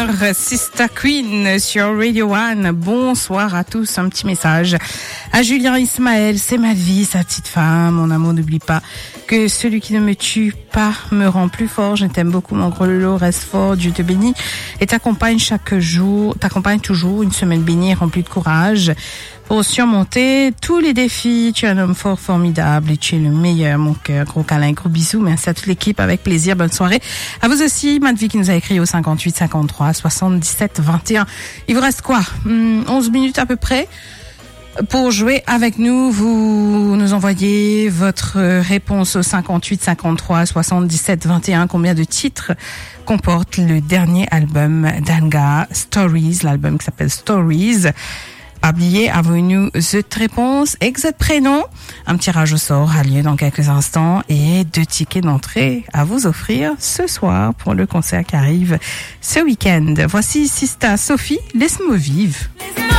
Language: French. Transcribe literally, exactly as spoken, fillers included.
Sister Queen sur Radio One. Bonsoir à tous. Un petit message à Julien Ismaël. C'est ma vie, sa petite femme. Mon amour, n'oublie pas que celui qui ne me tue pas me rend plus fort. Je t'aime beaucoup, mon gros lolo. Reste fort. Dieu te bénit et t'accompagne chaque jour. T'accompagne toujours. Une semaine bénie et remplie de courage pour surmonter tous les défis. Tu es un homme fort, formidable et tu es le meilleur, mon cœur. Gros câlin, gros bisous. Merci à toute l'équipe. Avec plaisir. Bonne soirée. À vous aussi. Madvi qui nous a écrit au cinquante-huit cinquante-trois soixante-dix-sept vingt et un. Il vous reste quoi? Hum, onze minutes à peu près pour jouer avec nous. Vous nous envoyez votre réponse au cinquante-huit cinquante-trois soixante-dix-sept vingt et un. Combien de titres comporte le dernier album d'Anga, Stories, l'album qui s'appelle Stories? Oubliez, avouez-nous cette réponse, exact prénom. Un tirage au sort a lieu dans quelques instants et deux tickets d'entrée à vous offrir ce soir pour le concert qui arrive ce week-end. Voici Sista Sophie, laisse-moi vivre.